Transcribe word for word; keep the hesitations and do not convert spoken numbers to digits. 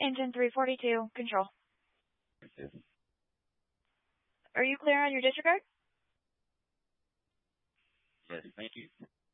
Engine three forty-two, control. Yes. Are you clear on your disregard? Yes, thank you.